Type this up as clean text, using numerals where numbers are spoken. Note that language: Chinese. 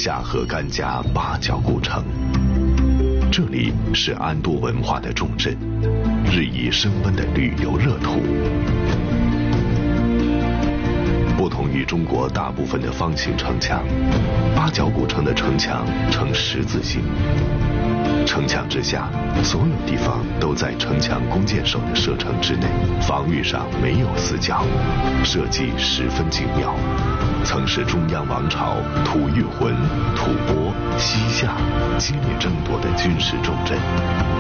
下河甘家八角古城。这里是安都文化的重镇，日益升温的旅游热土。不同于中国大部分的方形城墙，八角古城的城墙呈十字形。城墙之下，所有地方都在城墙弓箭手的射程之内，防御上没有死角，设计十分精妙。曾是中央王朝吐谷浑、吐蕃、西夏激烈争夺的军事重镇。